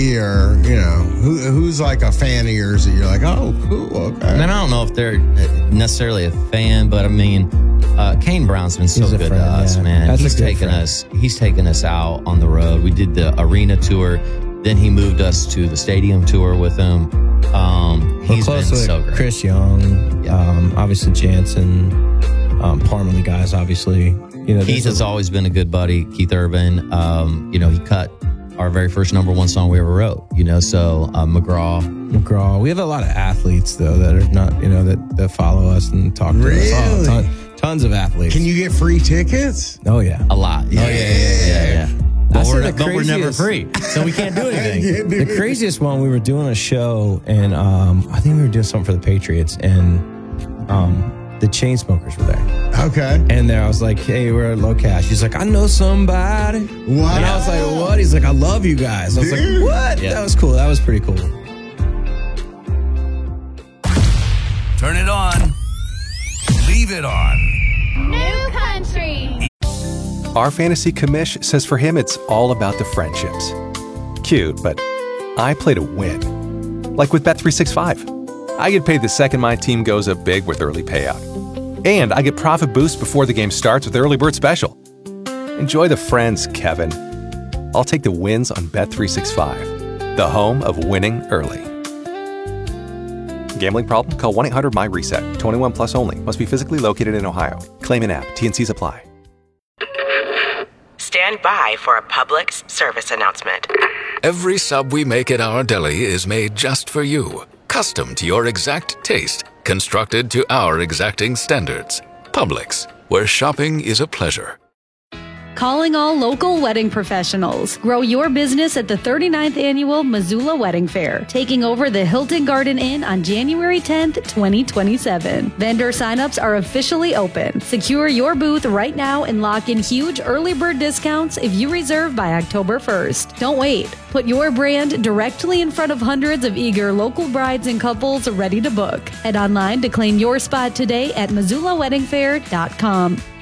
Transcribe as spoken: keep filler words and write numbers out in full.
or, you know, who who's like a fan of yours that you're like, oh, cool, okay. I mean, I don't know if they're necessarily a fan, but I mean, uh, Kane Brown's been so He's a good friend, to us, yeah. man. That's a he's good taken friend. us. He's taken us out on the road. We did the arena tour, then he moved us to the stadium tour with him. Um, We're he's been close with so great. Chris Young, Yeah. um, obviously Jansen, um, Parmalee guys, obviously. You know, Keith there's has a- always been a good buddy, Keith Urban. Um, you know, he cut our very first number one song we ever wrote, you know, so uh, McGraw. McGraw. We have a lot of athletes though that are not, you know, that, that follow us and talk to us. Really? Oh, ton, tons of athletes. Can you get free tickets? Oh yeah. A lot. Yeah. Oh, yeah, yeah, yeah, yeah. yeah. I But, say we're, the but we're never craziest- free, so we can't do anything. The craziest one, we were doing a show and um, I think we were doing something for the Patriots and um, the Chainsmokers were there. Okay. And there I was like, hey, we're at Low Cash. He's like, I know somebody. Wow. And I was like, what? He's like, I love you guys. I was Dude. like, what? Yeah. That was cool. That was pretty cool. Turn it on. Leave it on. New country. Our fantasy commish says for him it's all about the friendships. Cute, but I play to win. Like with Bet three sixty-five. I get paid the second my team goes up big with early payout. And I get profit boost before the game starts with Early Bird Special. Enjoy the friends, Kevin. I'll take the wins on Bet three sixty-five, the home of winning early. Gambling problem? Call one eight hundred my reset. twenty-one plus only. Must be physically located in Ohio. Claim in app. T N Cs apply. Stand by for a public service announcement. Every sub we make at our deli is made just for you. Custom to your exact taste. Constructed to our exacting standards. Publix, where shopping is a pleasure. Calling all local wedding professionals. Grow your business at the thirty-ninth Annual Missoula Wedding Fair, taking over the Hilton Garden Inn on January tenth, twenty twenty-seven. Vendor signups are officially open. Secure your booth right now and lock in huge early bird discounts if you reserve by October first. Don't wait. Put your brand directly in front of hundreds of eager local brides and couples ready to book. Head online to claim your spot today at Missoula Wedding Fair dot com.